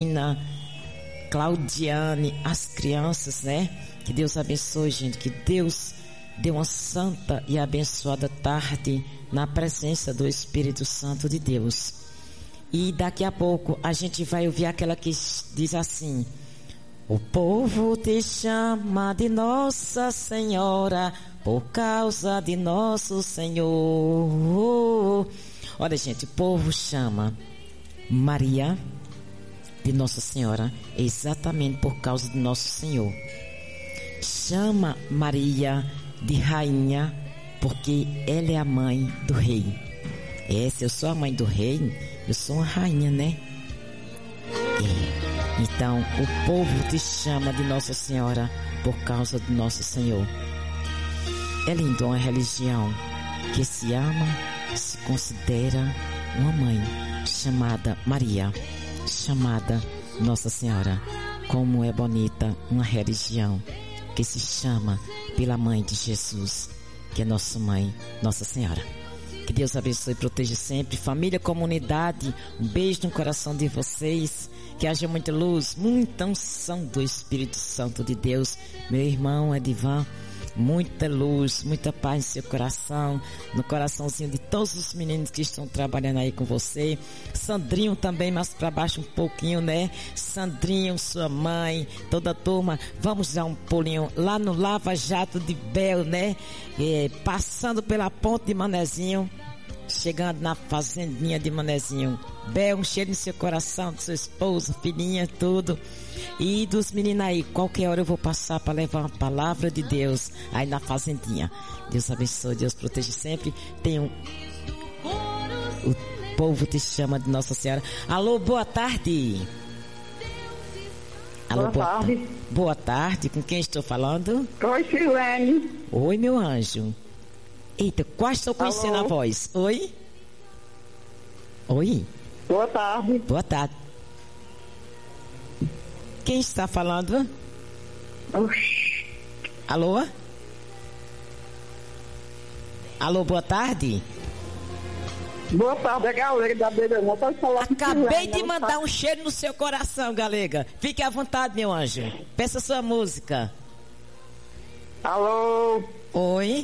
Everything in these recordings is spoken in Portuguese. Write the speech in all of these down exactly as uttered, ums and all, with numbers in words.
Regina, Claudiane, as crianças, né? Que Deus abençoe, gente. Que Deus dê uma santa e abençoada tarde na presença do Espírito Santo de Deus. E daqui a pouco a gente vai ouvir aquela que diz assim: o povo te chama de Nossa Senhora por causa de nosso Senhor. Olha, gente, o povo chama Maria de Nossa Senhora exatamente por causa de nosso Senhor. Chama Maria de rainha porque ela é a mãe do rei. É, se eu sou a mãe do rei, eu sou uma rainha, né? É. Então, o povo te chama de Nossa Senhora por causa do nosso Senhor. É lindo uma religião que se ama, se considera uma mãe chamada Maria, chamada Nossa Senhora. Como é bonita uma religião que se chama pela mãe de Jesus, que é nossa mãe, Nossa Senhora. Que Deus abençoe e proteja sempre. Família, comunidade, um beijo no coração de vocês. Que haja muita luz, muita unção do Espírito Santo de Deus. Meu irmão Edivan, muita luz, muita paz no seu coração, no coraçãozinho de todos os meninos que estão trabalhando aí com você. Sandrinho também, mais para baixo um pouquinho, né? Sandrinho, sua mãe, toda a turma. Vamos dar um pulinho lá no Lava Jato de Bel, né? É, passando pela ponte de Manezinho, chegando na fazendinha de Manezinho. Bel, um cheiro no seu coração, do seu esposo, filhinha, tudo. E dos meninos aí, qualquer hora eu vou passar para levar uma palavra de Deus aí na fazendinha. Deus abençoe, Deus proteja sempre. Tem um... O povo te chama de Nossa Senhora. Alô, boa tarde. Alô, boa, boa tarde. Ta... Boa tarde, com quem estou falando? Oi, Silene. Oi, meu anjo. Eita, quase estou conhecendo Alô. A voz. Oi? Oi? Boa tarde. Boa tarde. Quem está falando? Oxi. Alô? Alô, boa tarde. Boa tarde, é Galega da Beira. Não pode falar. Acabei de mandar um cheiro no seu coração, Galega. Fique à vontade, meu anjo. Peça sua música. Alô? Oi?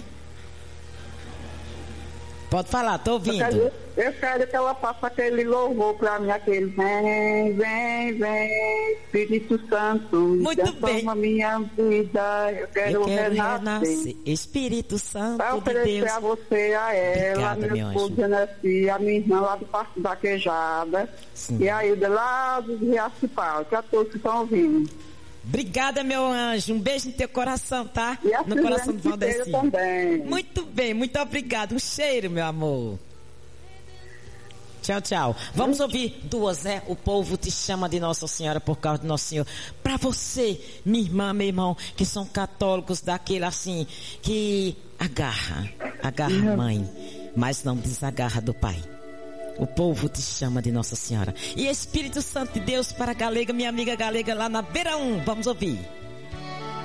Pode falar, tô ouvindo. Eu quero, eu quero que ela faça aquele louvor pra mim, aquele vem, vem, vem, Espírito Santo. Muito bem. Minha vida, eu quero, eu quero renascer. renascer. Espírito Santo pra oferecer de Deus. A você, a ela, Obrigada, meu esposo, a minha irmã lá do Parque da Queijada. Sim. E a Hilda lá do Riacho-Pau, que a todos que estão ouvindo. Obrigada, meu anjo. Um beijo no teu coração, tá? E no coração do Valdeci. Também. Muito bem, muito obrigado. Um cheiro, meu amor. Tchau, tchau. Vamos ouvir duas, né? O povo te chama de Nossa Senhora por causa do Nosso Senhor. Pra você, minha irmã, meu irmão, que são católicos daquele assim, que agarra, agarra a mãe, mas não desagarra do pai. O povo te chama de Nossa Senhora. E Espírito Santo de Deus para a Galega, minha amiga Galega lá na Beira um. Vamos ouvir.